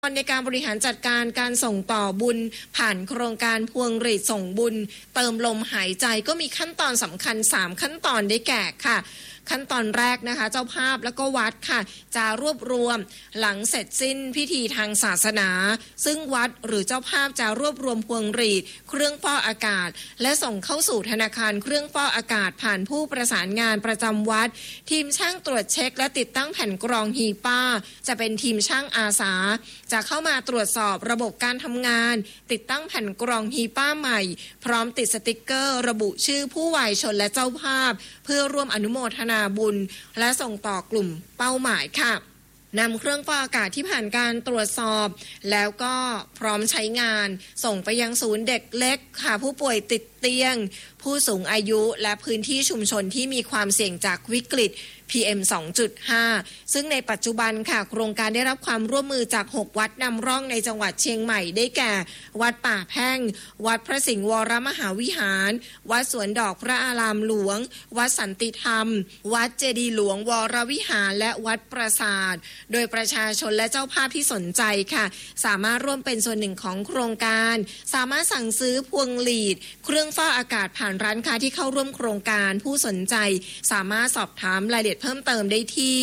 ในการบริหารจัดการการส่งต่อบุญผ่านโครงการพวงหรีดส่งบุญเติมลมหายใจก็มีขั้นตอนสำคัญ3ขั้นตอนได้แก่ค่ะขั้นตอนแรกนะคะเจ้าภาพแล้วก็วัดค่ะจะรวบรวมหลังเสร็จสิ้นพิธีทางศาสนาซึ่งวัดหรือเจ้าภาพจะรวบรวมพวงหรีดเครื่องฟอกอากาศและส่งเข้าสู่ธนาคารเครื่องฟอกอากาศผ่านผู้ประสานงานประจำวัดทีมช่างตรวจเช็คและติดตั้งแผ่นกรองฮีป้าจะเป็นทีมช่างอาสาจะเข้ามาตรวจสอบระบบการทำงานติดตั้งแผ่นกรองฮีป้าใหม่พร้อมติดสติกเกอร์ระบุชื่อผู้วายชนและเจ้าภาพเพื่อร่วมอนุโมทนาบุญและส่งต่อกลุ่มเป้าหมายค่ะนำเครื่องฟอกอากาศที่ผ่านการตรวจสอบแล้วก็พร้อมใช้งานส่งไปยังศูนย์เด็กเล็กค่ะผู้ป่วยติดเตียงผู้สูงอายุและพื้นที่ชุมชนที่มีความเสี่ยงจากวิกฤตPM 2.5 ซึ่งในปัจจุบันค่ะโครงการได้รับความร่วมมือจาก6วัดนำร่องในจังหวัดเชียงใหม่ได้แก่วัดป่าแพ่งวัดพระสิงห์วรมหาวิหารวัดสวนดอกพระอารามหลวงวัดสันติธรรมวัดเจดีย์หลวงวรวิหารและวัดปราสาทโดยประชาชนและเจ้าภาพที่สนใจค่ะสามารถร่วมเป็นส่วนหนึ่งของโครงการสามารถสั่งซื้อพวงหลีดเครื่องฟอกอากาศผ่านร้านค้าที่เข้าร่วมโครงการผู้สนใจสามารถสอบถามรายละเอียดเพิ่มเติมได้ที่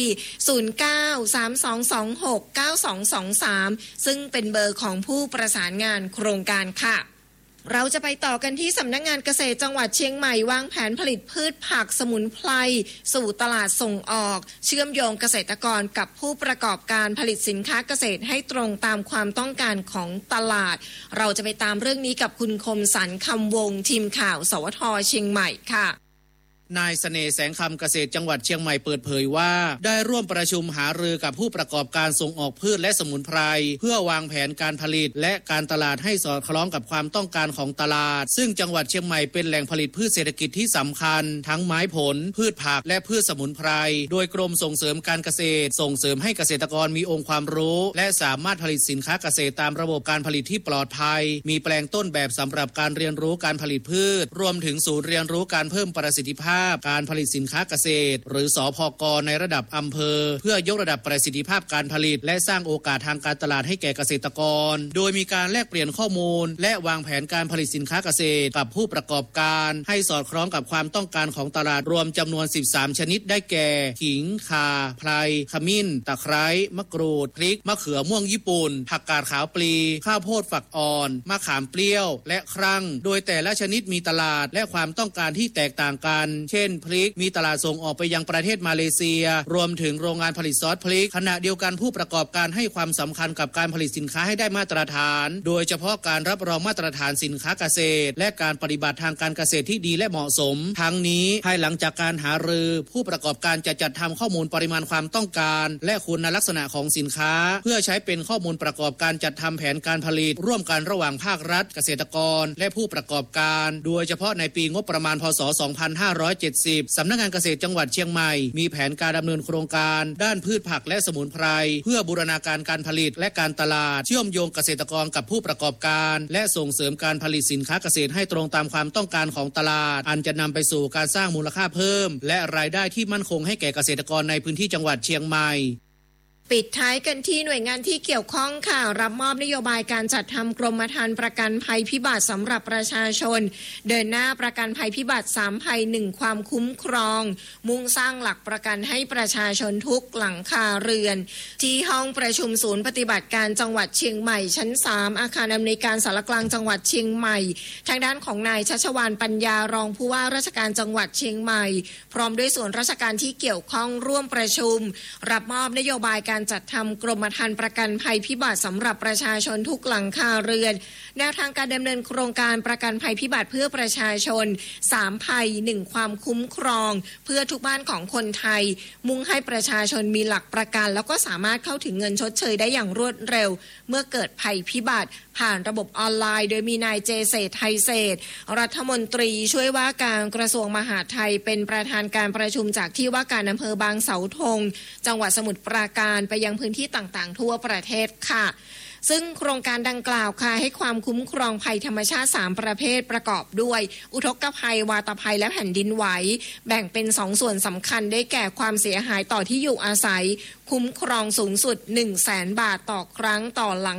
0932269223ซึ่งเป็นเบอร์ของผู้ประสานงานโครงการค่ะเราจะไปต่อกันที่สำนักงานเกษตรจังหวัดเชียงใหม่วางแผนผลิตพืชผักสมุนไพรสู่ตลาดส่งออกเชื่อมโยงเกษตรกรกับผู้ประกอบการผลิตสินค้าเกษตรให้ตรงตามความต้องการของตลาดเราจะไปตามเรื่องนี้กับคุณคมสันต์คำวงทีมข่าวสวท.เชียงใหม่ค่ะนายเสน่ห์แสงคำเกษตรจังหวัดเชียงใหม่เปิดเผยว่าได้ร่วมประชุมหารือกับผู้ประกอบการส่งออกพืชและสมุนไพรเพื่อวางแผนการผลิตและการตลาดให้สอดคล้องกับความต้องการของตลาดซึ่งจังหวัดเชียงใหม่เป็นแหล่งผลิตพืชเศรษฐกิจที่สำคัญทั้งไม้ผลพืชผักและพืชสมุนไพรโดยกรมส่งเสริมการเกษตรส่งเสริมให้เกษตรกรมีองค์ความรู้และสามารถผลิตสินค้าเกษตรตามระบบการผลิตที่ปลอดภัยมีแปลงต้นแบบสำหรับการเรียนรู้การผลิตพืชรวมถึงศูนย์เรียนรู้การเพิ่มประสิทธิภาพการผลิตสินค้าเกษตรหรือสผก.ในระดับอำเภอเพื่อยกระดับประสิทธิภาพการผลิตและสร้างโอกาสทางการตลาดให้แก่เกษตรกรโดยมีการแลกเปลี่ยนข้อมูลและวางแผนการผลิตสินค้าเกษตรกับผู้ประกอบการให้สอดคล้องกับความต้องการของตลาดรวมจำนวน13ชนิดได้แก่ขิงข่าไพรขมิ้นตะไคร้มะกรูดพริกมะเขือม่วงญี่ปุ่นผักกาดขาวปลีข้าวโพดฝักอ่อนมะขามเปรี้ยวและครั่งโดยแต่ละชนิดมีตลาดและความต้องการที่แตกต่างกันเช่นพริกมีตลาดส่งออกไปยังประเทศมาเลเซียรวมถึงโรงงานผลิตซอสพริกขณะเดียวกันผู้ประกอบการให้ความสำคัญกับการผลิตสินค้าให้ได้มาตรฐานโดยเฉพาะการรับรองมาตรฐานสินค้าเกษตรและการปฏิบัติทางการเกษตรที่ดีและเหมาะสมทั้งนี้ภายหลังจากการหารือผู้ประกอบการจะจัดทำข้อมูลปริมาณความต้องการและคุณลักษณะของสินค้าเพื่อใช้เป็นข้อมูลประกอบการจัดทำแผนการผลิตร่วมกันระหว่างภาครัฐเกษตรกรและผู้ประกอบการโดยเฉพาะในปีงบประมาณพ.ศ. 2570สำนักงานเกษตรจังหวัดเชียงใหม่มีแผนการดำเนินโครงการด้านพืชผักและสมุนไพรเพื่อบูรณาการการผลิตและการตลาดเชื่อมโยงเกษตรกรกับผู้ประกอบการและส่งเสริมการผลิตสินค้าเกษตรให้ตรงตามความต้องการของตลาดอันจะนำไปสู่การสร้างมูลค่าเพิ่มและรายได้ที่มั่นคงให้แก่เกษตรกรในพื้นที่จังหวัดเชียงใหม่ปิดท้ายกันที่หน่วยงานที่เกี่ยวข้องค่ะรับมอบนโยบายการจัดทำกรมธรรม์ประกันภัยพิบัติสำหรับประชาชนเดินหน้าประกันภัยพิบัติ3ภัย1ความคุ้มครองมุ่งสร้างหลักประกันให้ประชาชนทุกหลังคาเรือนที่ห้องประชุมศูนย์ปฏิบัติการจังหวัดเชียงใหม่ชั้น3อาคารอำนวยการสารกลางจังหวัดเชียงใหม่ทางด้านของนายชัชวาลปัญญารองผู้ว่าราชการจังหวัดเชียงใหม่พร้อมด้วยส่วนราชการที่เกี่ยวข้องร่วมประชุมรับมอบนโยบายการจัดทำกรมธรรม์ประกันภัยพิบัติสำหรับประชาชนทุกหลังคาเรือนแนวทางการดำเนินโครงการประกันภัยพิบัติเพื่อประชาชน3ภัย1ความคุ้มครองเพื่อทุกบ้านของคนไทยมุ่งให้ประชาชนมีหลักประกันแล้วก็สามารถเข้าถึงเงินชดเชยได้อย่างรวดเร็วเมื่อเกิดภัยพิบัติผ่านระบบออนไลน์โดยมีนายเจเศรษฐ์ไทยเศรษฐ์รัฐมนตรีช่วยว่าการกระทรวงมหาดไทยเป็นประธานการประชุมจากที่ว่าการอำเภอบางเสาธงจังหวัดสมุทรปราการไปยังพื้นที่ต่างๆทั่วประเทศค่ะซึ่งโครงการดังกล่าวค่ะให้ความคุ้มครองภัยธรรมชาติ3ประเภทประกอบด้วยอุทกภัยวาตภัยและแผ่นดินไหวแบ่งเป็น2ส่วนสำคัญได้แก่ความเสียหายต่อที่อยู่อาศัยคุ้มครองสูงสุด 100,000 บาทต่อครั้งต่อหลัง